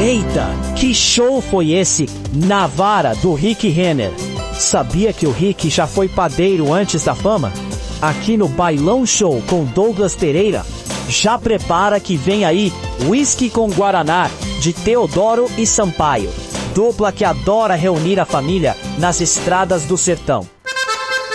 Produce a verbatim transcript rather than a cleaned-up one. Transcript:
Eita, que show foi esse na vara do Rick Renner? Sabia que o Rick já foi padeiro antes da fama? Aqui no Bailão Show com Douglas Pereira, já prepara que vem aí Whisky com Guaraná, de Teodoro e Sampaio, dupla que adora reunir a família nas estradas do sertão.